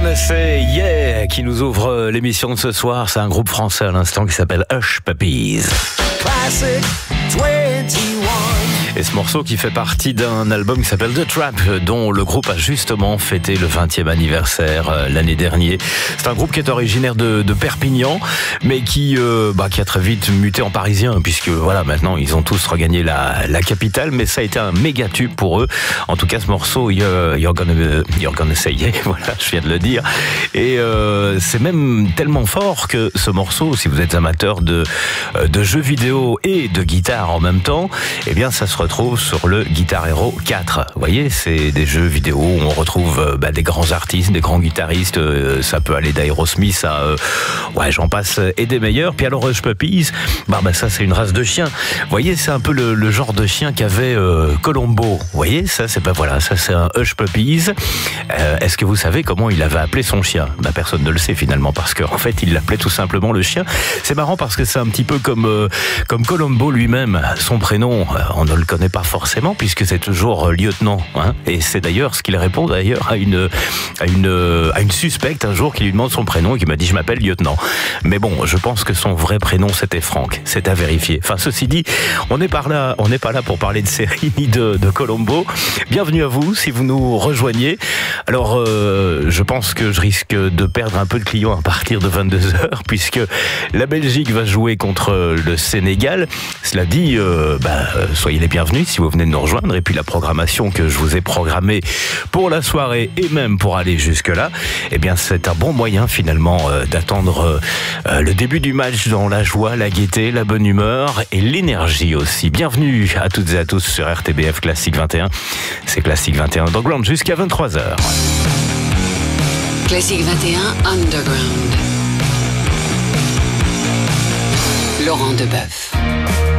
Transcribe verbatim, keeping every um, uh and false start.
Gonna Say Yeah qui nous ouvre l'émission de ce soir. C'est un groupe français à l'instant qui s'appelle Hush Puppies. Classic vingt et un. Et ce morceau qui fait partie d'un album qui s'appelle The Trap, dont le groupe a justement fêté le vingtième anniversaire euh, l'année dernière. C'est un groupe qui est originaire de, de Perpignan, mais qui, euh, bah, qui a très vite muté en parisien, puisque voilà, maintenant ils ont tous regagné la, la capitale, mais ça a été un méga tube pour eux. En tout cas, ce morceau, You're, you're, gonna, you're gonna Say Yeah, voilà, je viens de le dire. Et euh, c'est même tellement fort que ce morceau, si vous êtes amateur de, de jeux vidéo et de guitare en même temps, eh bien ça se retrouve sur le Guitar Hero quatre. Vous voyez, c'est des jeux vidéo où on retrouve bah, des grands artistes, des grands guitaristes. Euh, ça peut aller d'Aerosmith à, euh, ouais, j'en passe, et des meilleurs. Puis alors Hush Puppies, bah, bah ça c'est une race de chiens. Vous voyez, c'est un peu le, le genre de chien qu'avait euh, Colombo. Vous voyez, ça c'est pas voilà, ça c'est un Hush Puppies. Euh, est-ce que vous savez comment il avait appelé son chien? Bah personne ne le sait finalement, parce qu'en fait il l'appelait tout simplement le chien. C'est marrant parce que c'est un petit peu comme euh, comme Colombo lui-même. Son prénom, euh, on ne le connaît pas forcément puisque c'est toujours euh, lieutenant, hein, et c'est d'ailleurs ce qu'il répond d'ailleurs à une à une à une suspecte un jour qui lui demande son prénom et qui m'a dit je m'appelle lieutenant. Mais bon, je pense que son vrai prénom c'était Franck. C'est à vérifier. Enfin, ceci dit, on n'est pas là, on n'est pas là pour parler de série ni de, de Colombo. Bienvenue à vous si vous nous rejoignez. Alors, euh, je pense que je risque de perdre un peu de clients à partir de vingt-deux heures puisque la Belgique va jouer contre le Sénégal. Cela dit, euh, bah, soyez les bienvenus si vous venez de nous rejoindre. Et puis la programmation que je vous ai programmée pour la soirée et même pour aller jusque-là, eh bien c'est un bon moyen finalement euh, d'attendre euh, le début du match dans la joie, la gaieté, la bonne humeur et l'énergie aussi. Bienvenue à toutes et à tous sur R T B F Classique vingt et un. C'est Classique vingt et un Underground jusqu'à vingt-trois heures. Classique vingt et un Underground. Laurent Debeuf.